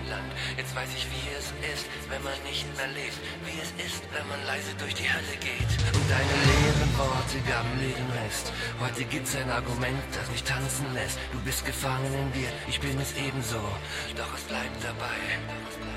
Land. Jetzt weiß ich, wie es ist, wenn man nicht mehr lebt. Wie es ist, wenn man leise durch die Hölle geht. Und deine leeren Worte gaben mir den Rest. Heute gibt's ein Argument, das mich tanzen lässt. Du bist gefangen in dir, ich bin es ebenso. Doch es bleibt dabei.